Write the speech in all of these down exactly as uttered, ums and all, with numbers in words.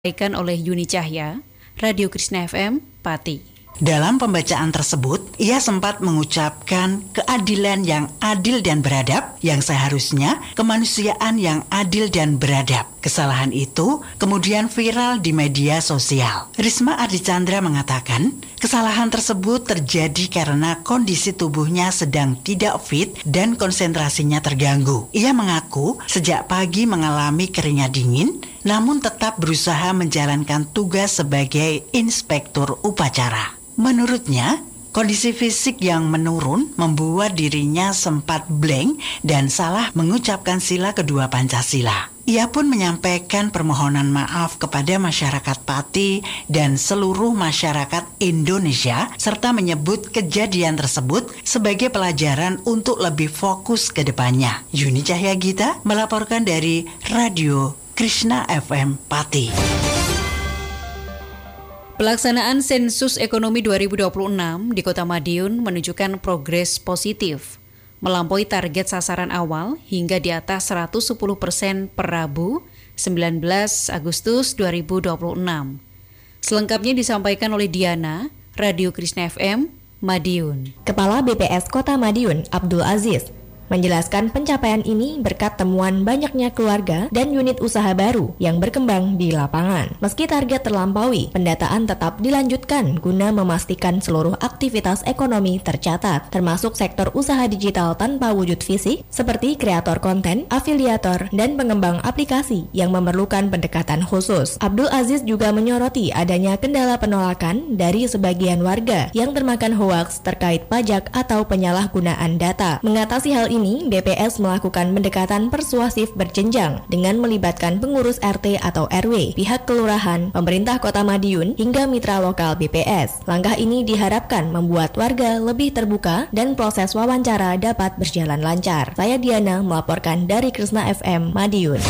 Disampaikan oleh Yuni Cahya, Radio Krishna F M, Pati. Dalam pembacaan tersebut, ia sempat mengucapkan keadilan yang adil dan beradab, yang seharusnya kemanusiaan yang adil dan beradab. Kesalahan itu kemudian viral di media sosial. Risma Ardichandra mengatakan, kesalahan tersebut terjadi karena kondisi tubuhnya sedang tidak fit dan konsentrasinya terganggu. Ia mengaku sejak pagi mengalami keringat dingin, namun tetap berusaha menjalankan tugas sebagai inspektur upacara. Menurutnya, kondisi fisik yang menurun membuat dirinya sempat blank dan salah mengucapkan sila kedua Pancasila. Ia pun menyampaikan permohonan maaf kepada masyarakat Pati dan seluruh masyarakat Indonesia, serta menyebut kejadian tersebut sebagai pelajaran untuk lebih fokus ke depannya. Yuni Cahya Gita melaporkan dari Radio Krishna F M Pati. Pelaksanaan sensus ekonomi dua ribu dua puluh enam di Kota Madiun menunjukkan progres positif, melampaui target sasaran awal hingga di atas seratus sepuluh persen per Rabu sembilan belas Agustus dua ribu dua puluh enam. Selengkapnya disampaikan oleh Diana, Radio Krishna F M, Madiun. Kepala B P S Kota Madiun, Abdul Aziz, menjelaskan pencapaian ini berkat temuan banyaknya keluarga dan unit usaha baru yang berkembang di lapangan. Meski target terlampaui, pendataan tetap dilanjutkan guna memastikan seluruh aktivitas ekonomi tercatat, termasuk sektor usaha digital tanpa wujud fisik seperti kreator konten, afiliator, dan pengembang aplikasi yang memerlukan pendekatan khusus. Abdul Aziz juga menyoroti adanya kendala penolakan dari sebagian warga yang termakan hoaks terkait pajak atau penyalahgunaan data. Mengatasi hal ini, Ini, B P S melakukan pendekatan persuasif berjenjang dengan melibatkan pengurus R T atau R W, pihak kelurahan, pemerintah Kota Madiun, hingga mitra lokal B P S. Langkah ini diharapkan membuat warga lebih terbuka dan proses wawancara dapat berjalan lancar. Saya Diana melaporkan dari Krishna F M Madiun.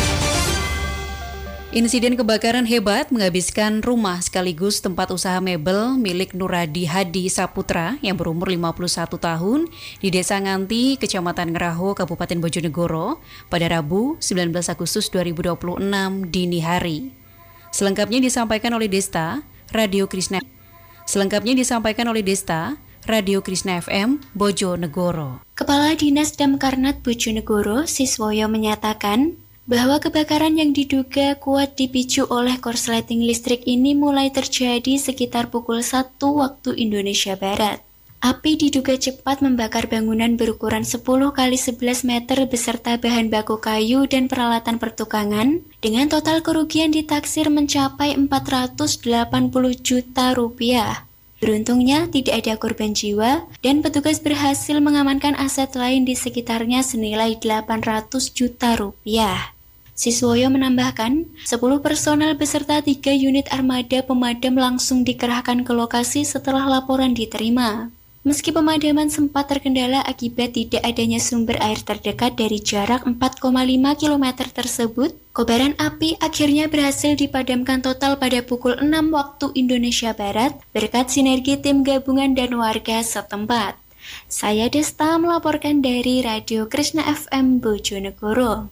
Insiden kebakaran hebat menghabiskan rumah sekaligus tempat usaha mebel milik Nuradi Hadi Saputra yang berumur lima puluh satu tahun di Desa Nganti, Kecamatan Ngeraho, Kabupaten Bojonegoro pada Rabu sembilan belas Agustus dua ribu dua puluh enam dini hari. Selengkapnya disampaikan oleh Desta, Radio Krishna. Selengkapnya disampaikan oleh Desta, Radio Krishna F M, Bojonegoro. Kepala Dinas Damkarnat Bojonegoro, Siswoyo menyatakan bahwa kebakaran yang diduga kuat dipicu oleh korsleting listrik ini mulai terjadi sekitar pukul satu waktu Indonesia Barat. Api diduga cepat membakar bangunan berukuran sepuluh kali sebelas meter beserta bahan baku kayu dan peralatan pertukangan dengan total kerugian ditaksir mencapai empat ratus delapan puluh juta rupiah. Beruntungnya tidak ada korban jiwa dan petugas berhasil mengamankan aset lain di sekitarnya senilai delapan ratus juta rupiah. Siswoyo menambahkan, sepuluh personel beserta tiga unit armada pemadam langsung dikerahkan ke lokasi setelah laporan diterima. Meski pemadaman sempat terkendala akibat tidak adanya sumber air terdekat dari jarak empat koma lima kilometer tersebut, kobaran api akhirnya berhasil dipadamkan total pada pukul enam waktu Indonesia Barat berkat sinergi tim gabungan dan warga setempat. Saya Desta melaporkan dari Radio Krishna F M Bojonegoro.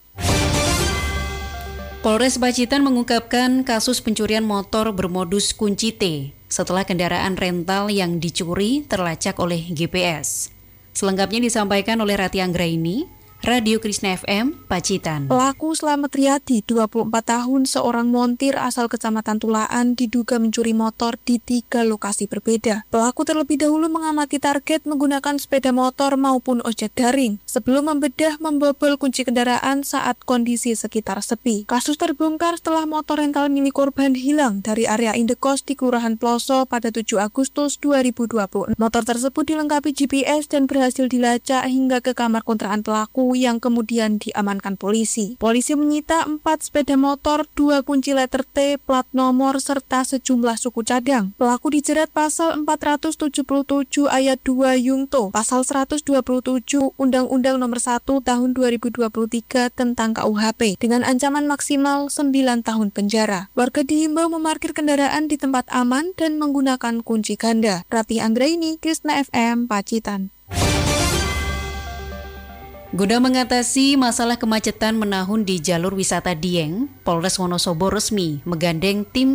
Polres Pacitan mengungkapkan kasus pencurian motor bermodus kunci T setelah kendaraan rental yang dicuri terlacak oleh G P S. Selengkapnya disampaikan oleh Rati Anggraini, Radio Krishna F M, Pacitan. Pelaku Slamet Riyadi, dua puluh empat tahun, seorang montir asal Kecamatan Tulaan, diduga mencuri motor di tiga lokasi berbeda. Pelaku terlebih dahulu mengamati target menggunakan sepeda motor maupun ojek daring, sebelum membedah membobol kunci kendaraan saat kondisi sekitar sepi. Kasus terbongkar setelah motor rental milik korban hilang dari area indekos di Kelurahan Ploso pada tujuh Agustus dua ribu dua puluh. Motor tersebut dilengkapi G P S dan berhasil dilacak hingga ke kamar kontrakan pelaku yang kemudian diamankan polisi. Polisi menyita empat sepeda motor, dua kunci letter T, plat nomor, serta sejumlah suku cadang. Pelaku dijerat pasal empat ratus tujuh puluh tujuh ayat dua Yungto, pasal seratus dua puluh tujuh Undang-Undang Nomor satu Tahun dua ribu dua puluh tiga tentang K U H P dengan ancaman maksimal sembilan tahun penjara. Warga dihimbau memarkir kendaraan di tempat aman dan menggunakan kunci ganda. Rati Anggraini, Krishna F M, Pacitan. Guna mengatasi masalah kemacetan menahun di jalur wisata Dieng, Polres Wonosobo resmi menggandeng tim